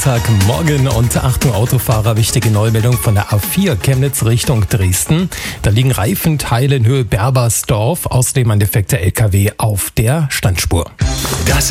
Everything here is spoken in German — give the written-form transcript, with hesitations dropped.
Montagmorgen und Achtung Autofahrer, wichtige Neumeldung von der A4 Chemnitz Richtung Dresden. Da liegen Reifenteile in Höhe Berbersdorf, außerdem ein defekter LKW auf der Standspur. Das